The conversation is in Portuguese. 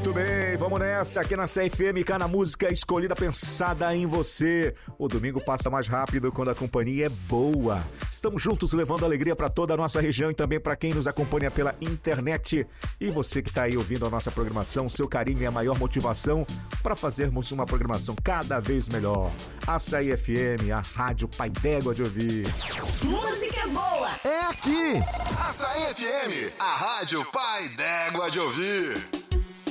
Muito bem, vamos nessa aqui na CFM, cá na música escolhida pensada em você. O domingo passa mais rápido quando a companhia é boa. Estamos juntos levando alegria para toda a nossa região e também para quem nos acompanha pela internet. E você que está aí ouvindo a nossa programação, seu carinho é a maior motivação para fazermos uma programação cada vez melhor. Açaí FM, a rádio pai d'égua de ouvir. Música boa é aqui. Açaí FM, a rádio pai d'égua de ouvir.